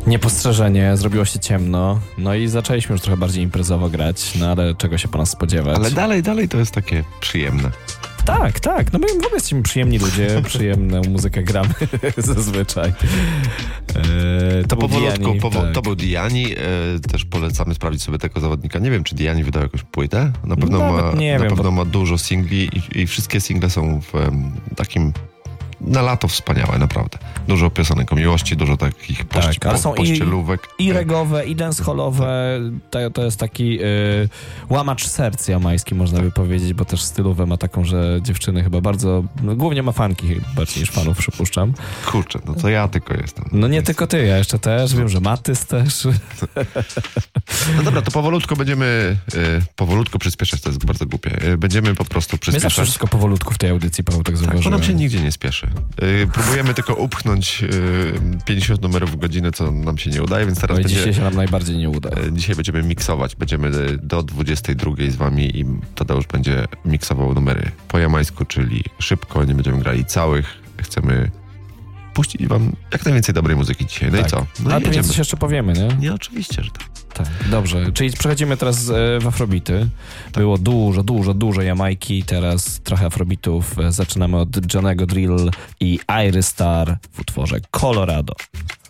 Niepostrzeżenie, zrobiło się ciemno, no i zaczęliśmy już trochę bardziej imprezowo grać, no ale czego się po nas spodziewać? Ale dalej to jest takie przyjemne. Tak, no my w ogóle jesteśmy przyjemni ludzie, przyjemną muzykę gramy zazwyczaj. To powolutku, Diani, to był Diani, też polecamy sprawdzić sobie tego zawodnika. Nie wiem, czy Diani wydał jakąś płytę, na pewno ma dużo singli i wszystkie single są w takim na lato wspaniałe, naprawdę. Dużo piosenek o miłości, dużo takich pościelówek. I reggae'owe, i dancehallowe. To jest taki łamacz serc jamański, można by powiedzieć, bo też stylówę ma taką, że dziewczyny chyba bardzo, głównie ma fanki bardziej niż fanów, przypuszczam. Kurczę, no to ja tylko jestem. No nie tylko ty, ja jeszcze też, wiem, że Matys też. No dobra, to powolutku przyspieszać, to jest bardzo głupie. Będziemy po prostu przyspieszać. My zawsze wszystko powolutku w tej audycji, Paweł, tak zauważyłem. To nam się nigdzie nie spieszy. Próbujemy tylko upchnąć 50 numerów w godzinę, co nam się nie udaje, więc teraz dzisiaj się nam najbardziej nie uda. Dzisiaj będziemy miksować. Będziemy do 22 z wami i Tadeusz będzie miksował numery po jamańsku, czyli szybko, nie będziemy grali całych. Chcemy puścić wam jak najwięcej dobrej muzyki dzisiaj. No tak. I co? No ale pewnie coś jeszcze powiemy, nie? Nie, oczywiście, że tak. Tak, dobrze. Czyli przechodzimy teraz w afrobity. Tak. Było dużo Jamajki, teraz trochę afrobitów. Zaczynamy od Johnnego Drill i Iris Star w utworze Colorado.